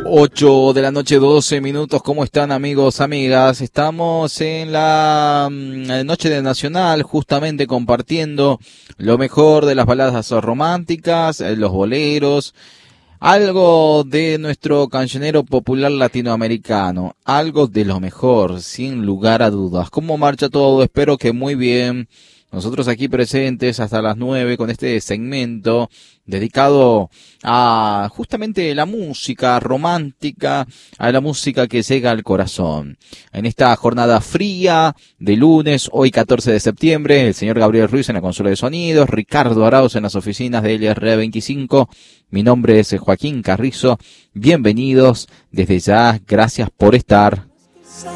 8 de la noche, 12 minutos. ¿Cómo están, amigos, amigas? Estamos en la noche de Nacional, justamente compartiendo lo mejor de las baladas románticas, los boleros, algo de nuestro cancionero popular latinoamericano, algo de lo mejor, sin lugar a dudas. ¿Cómo marcha todo? Espero que muy bien. Nosotros aquí presentes hasta las 9 con este segmento dedicado a justamente la música romántica, a la música que llega al corazón. En esta jornada fría de lunes, hoy 14 de septiembre, el señor Gabriel Ruiz en la consola de sonidos, Ricardo Arauz en las oficinas de LR25. Mi nombre es Joaquín Carrizo. Bienvenidos desde ya, gracias por estar.